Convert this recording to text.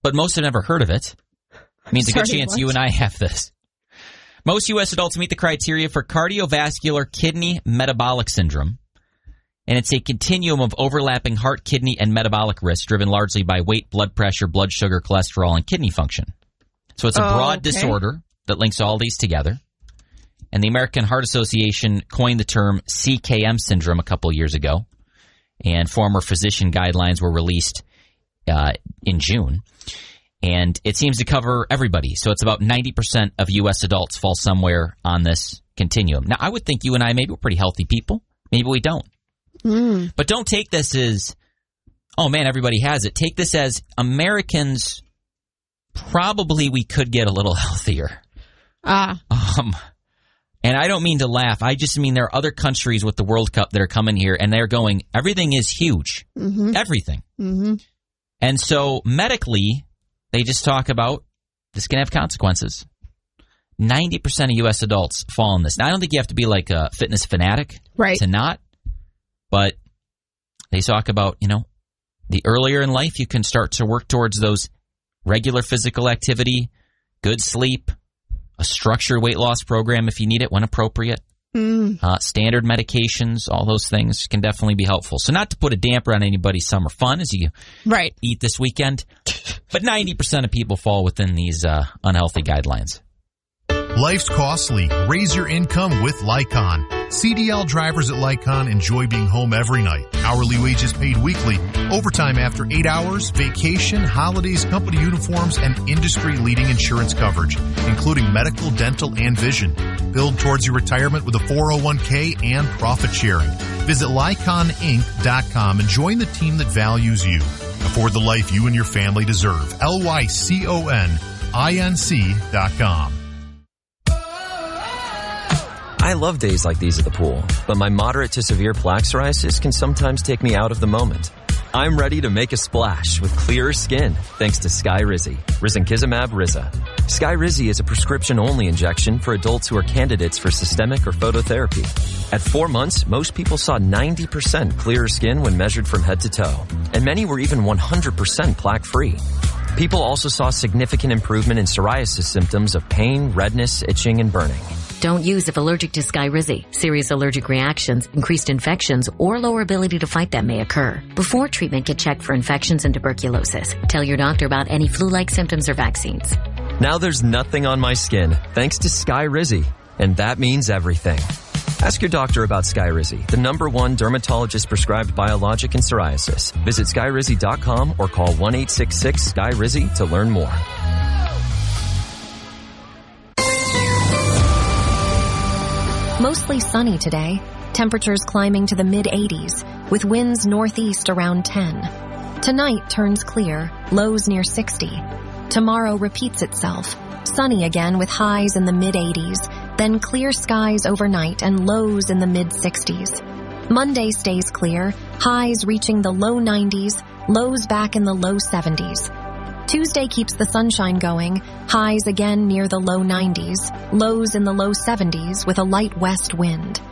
but most have never heard of it. It means a good chance you and I have this. Most U.S. adults meet the criteria for cardiovascular kidney metabolic syndrome, and it's a continuum of overlapping heart, kidney, and metabolic risks driven largely by weight, blood pressure, blood sugar, cholesterol, and kidney function. So it's a broad disorder that links all these together. And the American Heart Association coined the term CKM syndrome a couple years ago, and former physician guidelines were released in June. And it seems to cover everybody. So it's about 90% of U.S. adults fall somewhere on this continuum. Now, I would think you and I, maybe we're pretty healthy people. Maybe we don't. But don't take this as, oh, man, everybody has it. Take this as Americans, probably we could get a little healthier. And I don't mean to laugh. I just mean there are other countries with the World Cup that are coming here, and they're going, everything is huge. Everything. And so medically, they just talk about this can have consequences. 90% of U.S. adults fall in this. Now, I don't think you have to be like a fitness fanatic to not, but they talk about, the earlier in life you can start to work towards those regular physical activity, good sleep, a structured weight loss program if you need it when appropriate, standard medications, all those things can definitely be helpful. So not to put a damper on anybody's summer fun as you eat this weekend, but 90% of people fall within these unhealthy guidelines. Life's costly. Raise your income with Lycon. CDL drivers at Lycon enjoy being home every night. Hourly wages paid weekly, overtime after 8 hours, vacation, holidays, company uniforms, and industry-leading insurance coverage, including medical, dental, and vision. Build towards your retirement with a 401k and profit sharing. Visit LyconInc.com and join the team that values you. Afford the life you and your family deserve. LYCONINC.com. I love days like these at the pool, but my moderate to severe plaque psoriasis can sometimes take me out of the moment. I'm ready to make a splash with clearer skin thanks to Skyrizi, Risankizumab Riza. Skyrizi is a prescription-only injection for adults who are candidates for systemic or phototherapy. At 4 months, most people saw 90% clearer skin when measured from head to toe, and many were even 100% plaque-free. People also saw significant improvement in psoriasis symptoms of pain, redness, itching, and burning. Don't use if allergic to Skyrizi. Serious allergic reactions, increased infections, or lower ability to fight them may occur. Before treatment, get checked for infections and tuberculosis. Tell your doctor about any flu-like symptoms or vaccines. Now there's nothing on my skin thanks to Skyrizi, and that means everything. Ask your doctor about Skyrizi, the #1 dermatologist-prescribed biologic in psoriasis. Visit Skyrizi.com or call 1-866-SKYRIZI to learn more. Mostly sunny today. Temperatures climbing to the mid-80s, with winds northeast around 10. Tonight turns clear, lows near 60. Tomorrow repeats itself. Sunny again with highs in the mid-80s, then clear skies overnight and lows in the mid-60s. Monday stays clear, highs reaching the low 90s, lows back in the low 70s. Tuesday keeps the sunshine going, highs again near the low 90s, lows in the low 70s with a light west wind.